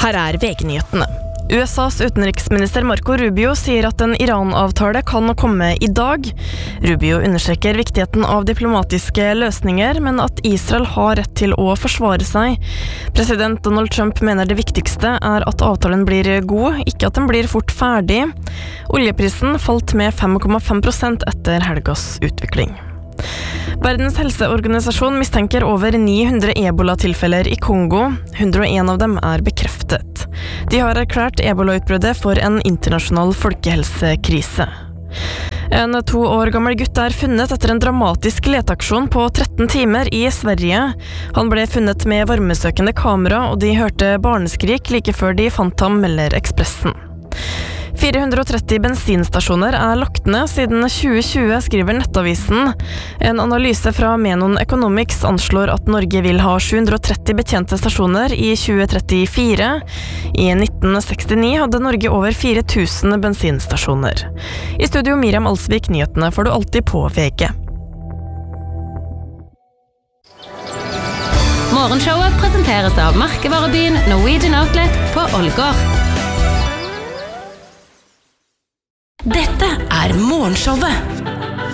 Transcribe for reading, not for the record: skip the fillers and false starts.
Her VG-nyhetene. USAs utenriksminister Marco Rubio sier at en Iran-avtale kan komme i dag. Rubio understreker viktigheten av diplomatiske løsninger, men at Israel har rett til å forsvare seg. President Donald Trump mener det viktigste at avtalen blir god, ikke at den blir fort ferdig. Oljeprisen falt med 5,5% etter helgas utvikling. Verdens helseorganisasjon mistenker over 900 ebola-tilfeller i Kongo. 101 av dem bekreftet. De har erklært ebola-utbruddet for en internasjonal folkehelsekrise. En 2 år gammel gutt funnet etter en dramatisk leteaksjon på 13 timer i Sverige. Han ble funnet med varmesøkende kamera, og de hørte barneskrik like før de fant ham, melder Ekspressen. 430 bensinstasjoner lagt ned siden 2020, skriver Nettavisen. En analyse fra Menon Economics anslår at Norge vil ha 730 betjente stasjoner i 2034. I 1969 hadde Norge over 4000 bensinstasjoner. I studio Miriam Alsvik, nyhetene får du alltid på VG. Morgenshowet presenteres av merkevarebyen Norwegian Outlet på Ålgård. Dette Morgenshowet.